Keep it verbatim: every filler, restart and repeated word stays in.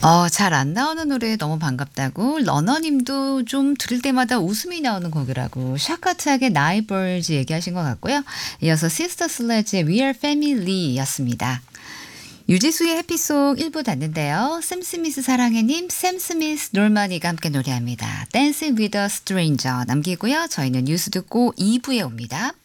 어 잘 안 나오는 노래 너무 반갑다고 러너님도 좀 들을 때마다 웃음이 나오는 곡이라고 샤카트하게 나이버즈 얘기하신 것 같고요. 이어서 시스터 슬래지의 We Are Family였습니다. 유지수의 해피송 일 부 닫는데요. 샘 스미스 사랑해님, 샘 스미스 놀마니가 함께 노래합니다. Dancing with a Stranger 남기고요. 저희는 뉴스 듣고 이 부에 옵니다.